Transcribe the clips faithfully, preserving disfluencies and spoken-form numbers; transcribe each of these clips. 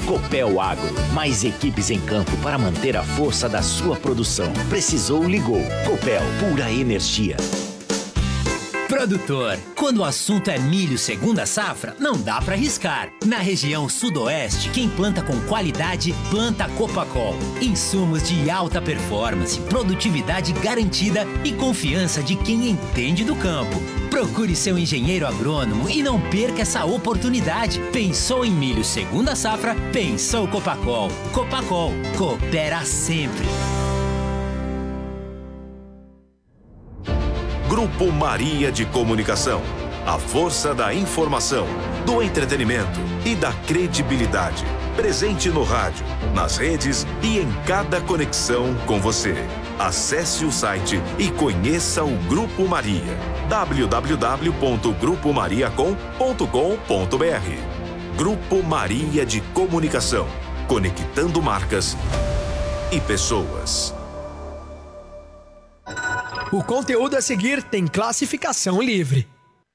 Copel Agro, mais equipes em campo para manter a força da sua produção. Precisou, ligou. Copel, pura energia. Produtor, quando o assunto é milho segunda safra, não dá pra arriscar. Na região sudoeste, quem planta com qualidade, planta Copacol. Insumos de alta performance, produtividade garantida e confiança de quem entende do campo. Procure seu engenheiro agrônomo e não perca essa oportunidade. Pensou em milho segunda safra? Pensou Copacol. Copacol, coopera sempre. Grupo Maria de Comunicação. A força da informação, do entretenimento e da credibilidade. Presente no rádio, nas redes e em cada conexão com você. Acesse o site e conheça o Grupo Maria. w w w ponto grupo maria com ponto com ponto b r. Grupo Maria de Comunicação. Conectando marcas e pessoas. O conteúdo a seguir tem classificação livre.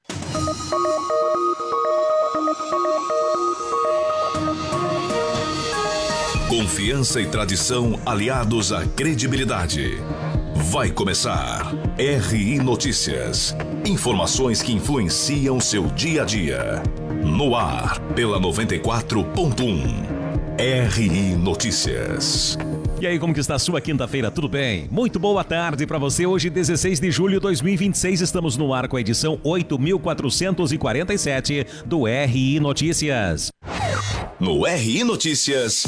Confiança e tradição aliados à credibilidade. Vai começar R I Notícias. Informações que influenciam seu dia a dia. No ar, pela noventa e quatro ponto um. R I Notícias. E aí, como que está a sua quinta-feira? Tudo bem? Muito boa tarde para você. Hoje, dezesseis de julho de dois mil e vinte e seis, estamos no ar com a edição oito mil quatrocentos e quarenta e sete do R I Notícias. No R I Notícias,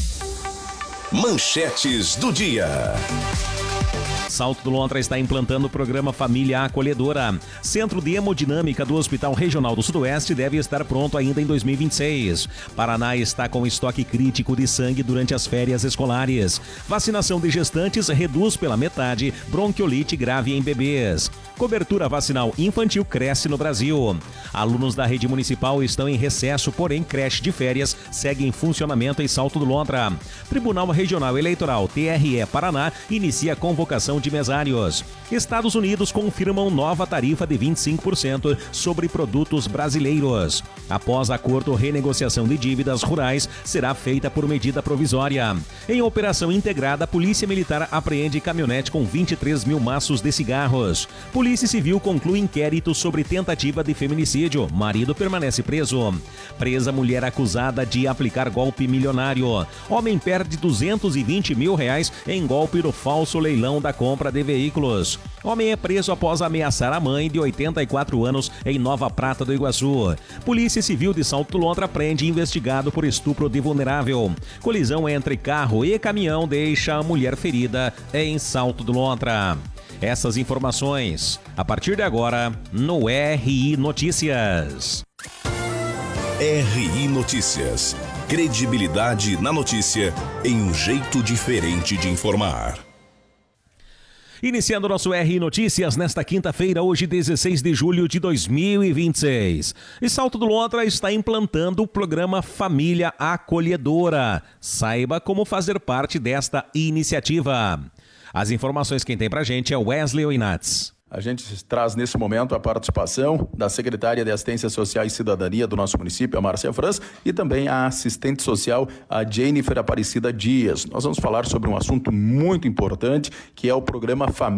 manchetes do dia. Salto do Lontra está implantando o programa Família Acolhedora. Centro de Hemodinâmica do Hospital Regional do Sudoeste deve estar pronto ainda em dois mil e vinte e seis. Paraná está com estoque crítico de sangue durante as férias escolares. Vacinação de gestantes reduz pela metade bronquiolite grave em bebês. Cobertura vacinal infantil cresce no Brasil. Alunos da rede municipal estão em recesso, porém creche de férias segue em funcionamento em Salto do Lontra. Tribunal Regional Eleitoral T R E Paraná inicia a convocação de mesários. Estados Unidos confirmam nova tarifa de vinte e cinco por cento sobre produtos brasileiros. Após acordo, renegociação de dívidas rurais será feita por medida provisória. Em operação integrada, a Polícia Militar apreende caminhonete com vinte e três mil maços de cigarros. Polícia Civil conclui inquérito sobre tentativa de feminicídio. Marido permanece preso. Presa mulher acusada de aplicar golpe milionário. Homem perde duzentos e vinte mil reais em golpe no falso leilão da compra de veículos. Homem é preso após ameaçar a mãe de oitenta e quatro anos em Nova Prata do Iguaçu. Polícia Civil de Salto do Lontra prende investigado por estupro de vulnerável. Colisão entre carro e caminhão deixa a mulher ferida em Salto do Lontra. Essas informações, a partir de agora, no R I Notícias. R I Notícias. Credibilidade na notícia em um jeito diferente de informar. Iniciando nosso R I Notícias nesta quinta-feira, hoje dezesseis de julho de dois mil e vinte e seis. E Salto do Lontra está implantando o programa Família Acolhedora. Saiba como fazer parte desta iniciativa. As informações quem tem pra gente é Wesley Oinats. A gente traz nesse momento a participação da secretária de Assistência Social e Cidadania do nosso município, a Márcia Franz, e também a assistente social, a Jennifer Aparecida Dias. Nós vamos falar sobre um assunto muito importante, que é o programa Família